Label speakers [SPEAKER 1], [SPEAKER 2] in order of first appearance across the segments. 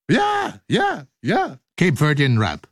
[SPEAKER 1] Yeah.
[SPEAKER 2] Cape Verdean rap.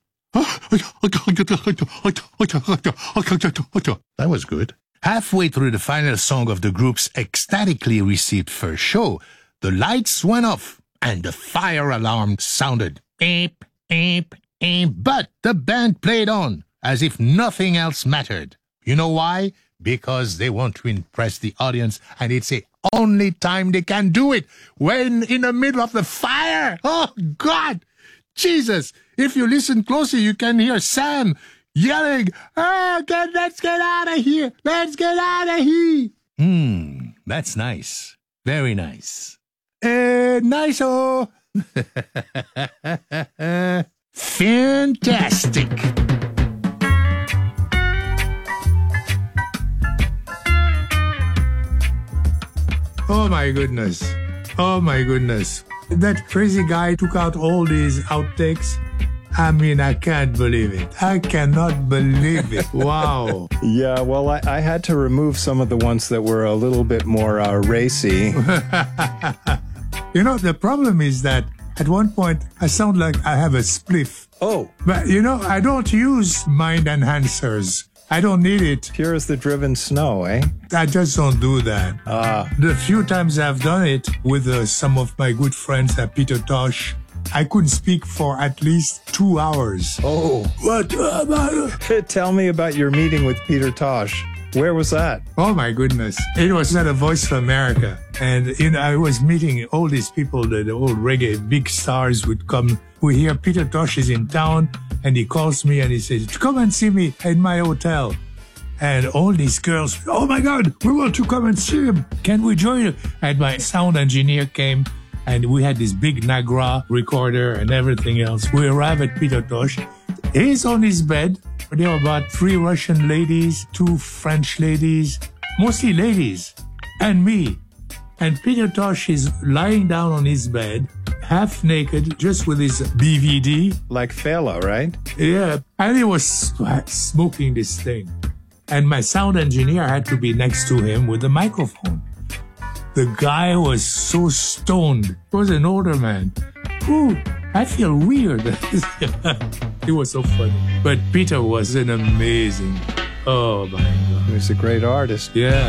[SPEAKER 1] That was good.
[SPEAKER 2] Halfway through the final song of the group's ecstatically received first show, the lights went off and the fire alarm sounded. Beep, beep, beep. But the band played on as if nothing else mattered. You know why? Because they want to impress the audience, and it's the only time they can do it, when in the middle of the fire. Oh, God! Jesus! If you listen closely, you can hear Sam yelling, let's get out of here! Let's get out of here! That's nice. Very nice. Nice-o! Fantastic!
[SPEAKER 1] Oh my goodness. That crazy guy took out all these outtakes. I mean, I can't believe it. I cannot believe it. Wow.
[SPEAKER 3] Yeah, well, I had to remove some of the ones that were a little bit more racy.
[SPEAKER 1] You know, the problem is that at one point I sound like I have a spliff.
[SPEAKER 3] Oh.
[SPEAKER 1] But, you know, I don't use mind enhancers. I don't need it.
[SPEAKER 3] Pure as the driven snow, eh?
[SPEAKER 1] I just don't do that. The few times I've done it with some of my good friends at Peter Tosh, I couldn't speak for at least 2 hours.
[SPEAKER 3] Oh.
[SPEAKER 1] What?
[SPEAKER 3] Tell me about your meeting with Peter Tosh. Where was that?
[SPEAKER 1] Oh, my goodness. It was at a Voice of America. And I was meeting all these people, the old reggae big stars would come. We hear Peter Tosh is in town, and he calls me and he says, come and see me in my hotel. And all these girls, oh my God, we want to come and see him. Can we join you? And my sound engineer came, and we had this big Nagra recorder and everything else. We arrived at Peter Tosh. He's on his bed. There were about 3 Russian ladies, 2 French ladies, mostly ladies, and me. And Peter Tosh is lying down on his bed, half naked, just with his DVD.
[SPEAKER 3] Like Fela, right?
[SPEAKER 1] Yeah. And he was smoking this thing. And my sound engineer had to be next to him with the microphone. The guy was so stoned. He was an older man. Ooh, I feel weird. It was so funny. But Peter was an amazing. Oh, my God.
[SPEAKER 3] He was a great artist.
[SPEAKER 1] Yeah.